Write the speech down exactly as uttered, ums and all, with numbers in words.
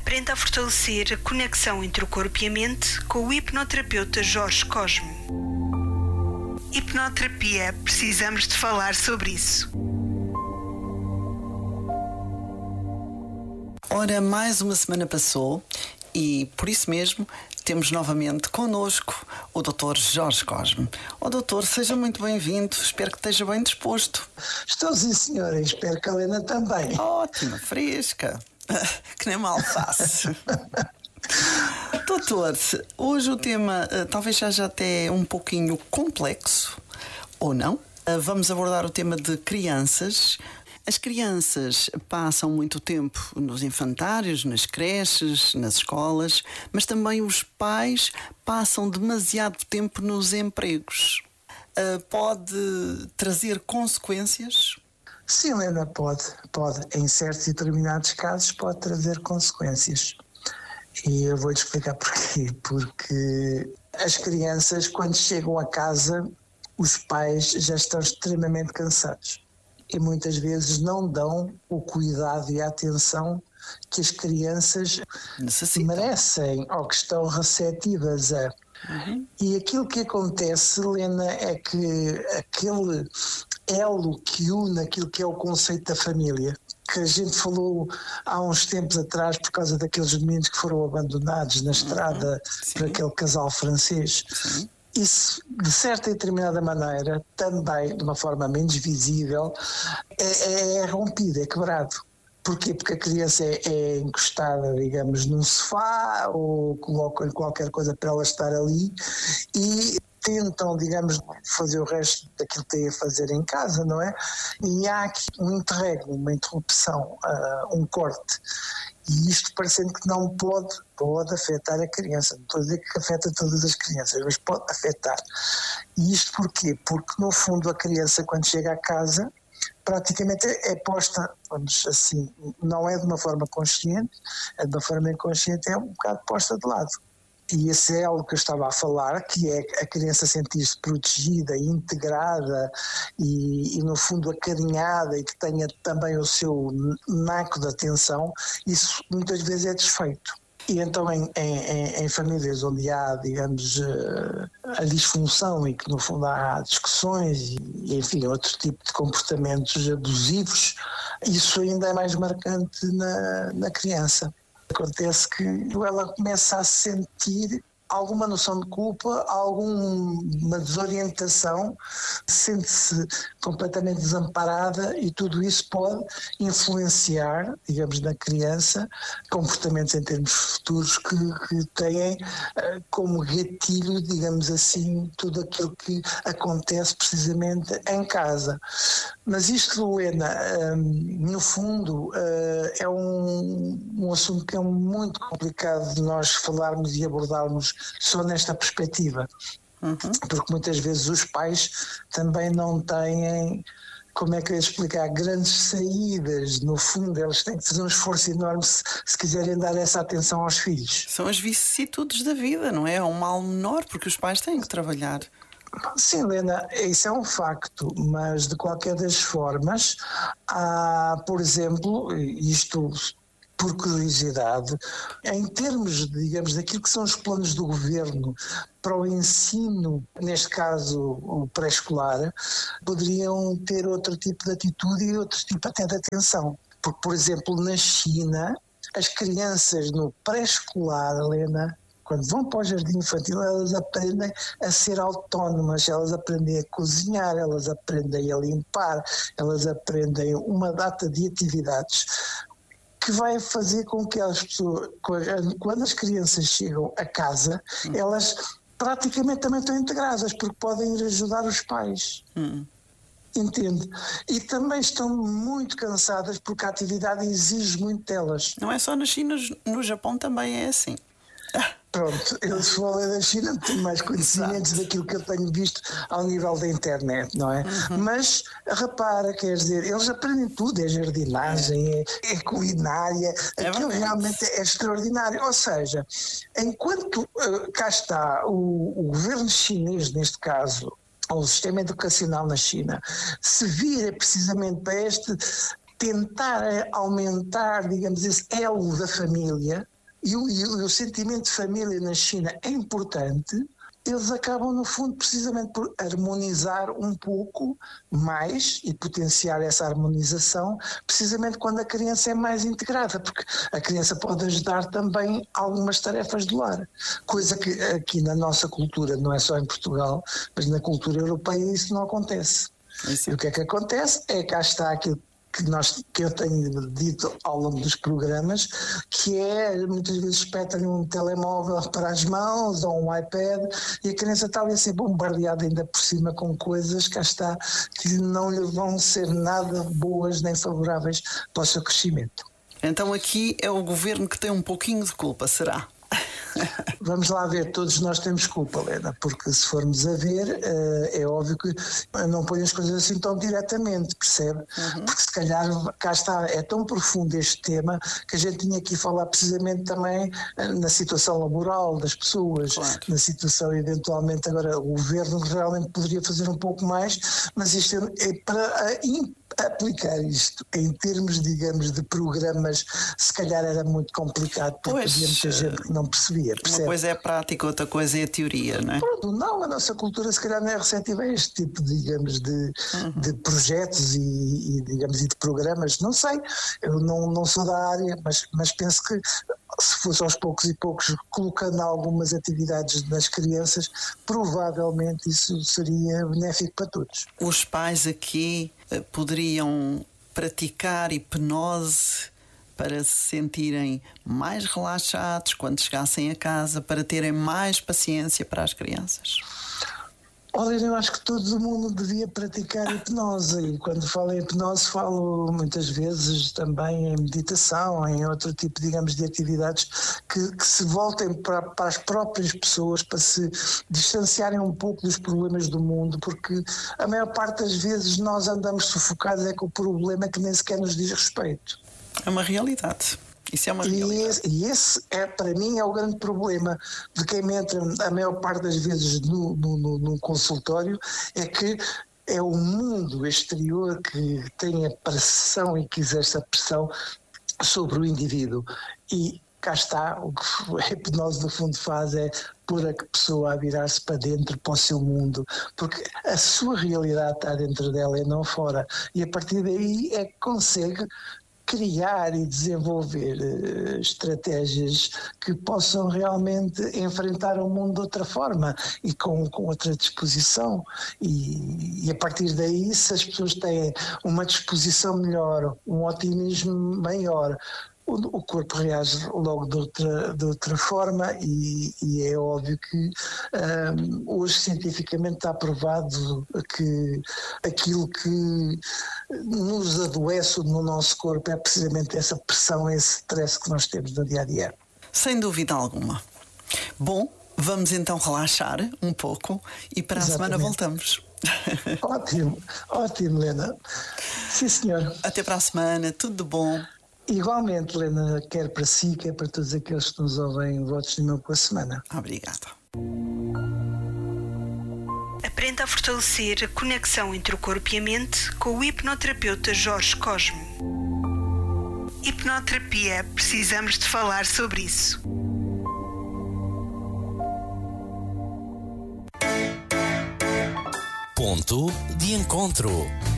Aprenda a fortalecer a conexão entre o corpo e a mente com o hipnoterapeuta Jorge Cosme. Hipnoterapia, precisamos de falar sobre isso. Ora, mais uma semana passou e, por isso mesmo, temos novamente connosco o doutor Jorge Cosme. Ó doutor, seja muito bem-vindo, espero que esteja bem disposto. Estou sim, senhora, espero que a Helena também. Ótima, fresca, que nem uma alface. Doutor, hoje o tema uh, talvez seja até um pouquinho complexo, ou não? Uh, vamos abordar o tema de crianças. As crianças passam muito tempo nos infantários, nas creches, nas escolas, mas também os pais passam demasiado tempo nos empregos. Uh, pode trazer consequências? Sim, Helena, pode, pode. Em certos e determinados casos pode trazer consequências. E eu vou-te explicar porquê. Porque as crianças, quando chegam a casa, os pais já estão extremamente cansados. E muitas vezes não dão o cuidado e a atenção que as crianças necessitam, merecem ou que estão receptivas a. Uhum. E aquilo que acontece, Helena, é que aquele elo que une aquilo que é o conceito da família, que a gente falou há uns tempos atrás por causa daqueles meninos que foram abandonados na estrada, uhum, por aquele casal francês. Sim. Isso, de certa e determinada maneira, também, de uma forma menos visível, é, é rompido, é quebrado. Porquê? Porque a criança é, é encostada, digamos, num sofá ou colocam-lhe qualquer coisa para ela estar ali e tentam, digamos, fazer o resto daquilo que têm a fazer em casa, não é? E há aqui um interregno, uma interrupção, uh, um corte. E isto parecendo que não pode, pode afetar a criança. Não estou a dizer que afeta todas as crianças, mas pode afetar. E isto porquê? Porque, no fundo, a criança, quando chega à casa, praticamente é posta, vamos assim, não é de uma forma consciente, é de uma forma inconsciente, é um bocado posta de lado. E esse é algo que eu estava a falar, que é a criança sentir-se protegida, integrada e, e, no fundo, acarinhada e que tenha também o seu naco de atenção, isso muitas vezes é desfeito. E então em, em, em famílias onde há, digamos, a disfunção e que no fundo há discussões e, enfim, outro tipo de comportamentos abusivos, isso ainda é mais marcante na, na criança. Acontece que ela começa a sentir alguma noção de culpa, alguma desorientação, sente-se completamente desamparada e tudo isso pode influenciar, digamos, na criança, comportamentos em termos futuros que, que têm uh, como gatilho, digamos assim, tudo aquilo que acontece precisamente em casa. Mas isto, Helena, um, no fundo, uh, é um, um assunto que é muito complicado de nós falarmos e abordarmos só nesta perspectiva, uhum. Porque muitas vezes os pais também não têm, como é que eu ia explicar, grandes saídas. No fundo eles têm que fazer um esforço enorme se, se quiserem dar essa atenção aos filhos. São as vicissitudes da vida, não é? É um mal menor porque os pais têm que trabalhar. Sim, Helena, isso é um facto, mas de qualquer das formas há, por exemplo, isto por curiosidade, em termos, digamos, daquilo que são os planos do governo para o ensino, neste caso o pré-escolar, poderiam ter outro tipo de atitude e outro tipo até de atenção. Porque, por exemplo, na China, as crianças no pré-escolar, Helena, quando vão para o jardim infantil, elas aprendem a ser autónomas, elas aprendem a cozinhar, elas aprendem a limpar, elas aprendem uma data de atividades que vai fazer com que as pessoas, quando as crianças chegam a casa, hum. elas praticamente também estão integradas, porque podem ir ajudar os pais. Hum. Entende? E também estão muito cansadas porque a atividade exige muito delas. Não é só na China, no Japão também é assim. Pronto, eu se falar da China tenho mais conhecimentos Exato. Daquilo que eu tenho visto ao nível da internet, não é? Uhum. Mas repara, quer dizer, eles aprendem tudo, é jardinagem, é, é culinária, é aquilo verdade. Realmente é extraordinário. Ou seja, enquanto uh, cá está o, o governo chinês, neste caso, ou o sistema educacional na China, se vira precisamente para este tentar aumentar, digamos, esse elo da família, e o, e o sentimento de família na China é importante, eles acabam, no fundo, precisamente por harmonizar um pouco mais e potenciar essa harmonização, precisamente quando a criança é mais integrada, porque a criança pode ajudar também algumas tarefas do lar, coisa que aqui na nossa cultura, não é só em Portugal, mas na cultura europeia isso não acontece. Isso. E o que é que acontece? É que cá está aquilo que, nós, que eu tenho dito ao longo dos programas, que é, muitas vezes espetam-lhe um telemóvel para as mãos ou um iPad e a criança está ali a ser bombardeada ainda por cima com coisas, cá está, que não lhe vão ser nada boas nem favoráveis para o seu crescimento. Então aqui é o governo que tem um pouquinho de culpa, será? Vamos lá ver, todos nós temos culpa, Helena, porque se formos a ver, é óbvio que não põe as coisas assim tão diretamente, percebe? Uhum. Porque se calhar, cá está, é tão profundo este tema que a gente tinha aqui falar precisamente também na situação laboral das pessoas, claro. Na situação eventualmente, agora o governo realmente poderia fazer um pouco mais, mas isto é para aplicar isto em termos, digamos, de programas, se calhar era muito complicado, porque pois, havia muita gente que não percebia. Percebe? Uma coisa é a prática, outra coisa é a teoria, não é? Pronto, não, a nossa cultura se calhar não é receptiva a este tipo, digamos, de, uhum. de projetos e, e, digamos, e de programas. Não sei, eu não, não sou da área, mas, mas penso que se fosse aos poucos e poucos colocando algumas atividades nas crianças, provavelmente isso seria benéfico para todos. Os pais aqui poderiam praticar hipnose para se sentirem mais relaxados quando chegassem a casa, para terem mais paciência para as crianças? Olha, eu acho que todo mundo devia praticar hipnose, e quando falo em hipnose falo muitas vezes também em meditação, em outro tipo, digamos, de atividades que, que se voltem para, para as próprias pessoas, para se distanciarem um pouco dos problemas do mundo, porque a maior parte das vezes nós andamos sufocados é com o problema que nem sequer nos diz respeito. É uma realidade. Isso é uma e, esse, e esse, é, para mim, é o grande problema de quem entra a maior parte das vezes no, no, no, no consultório, é que é o mundo exterior que tem a pressão e que exerce a pressão sobre o indivíduo. E cá está, o que a hipnose no fundo faz é pôr a pessoa a virar-se para dentro, para o seu mundo, porque a sua realidade está dentro dela e não fora. E a partir daí é que consegue criar e desenvolver uh, estratégias que possam realmente enfrentar o mundo de outra forma e com, com outra disposição, e, e a partir daí, se as pessoas têm uma disposição melhor, um otimismo maior, o corpo reage logo de outra, de outra forma, e, e é óbvio que um, hoje cientificamente está provado que aquilo que nos adoece no nosso corpo é precisamente essa pressão, esse stress que nós temos no dia-a-dia. Sem dúvida alguma. Bom, vamos então relaxar um pouco e para a Exatamente. Semana voltamos. Ótimo, ótimo, Helena. Sim, senhor. Até para a semana, tudo de bom. Igualmente, Helena, quer para si, quer para todos aqueles que nos ouvem, votos de meu com a semana. Obrigada. Aprenda a fortalecer a conexão entre o corpo e a mente com o hipnoterapeuta Jorge Cosme. Hipnoterapia, precisamos de falar sobre isso. Ponto de encontro.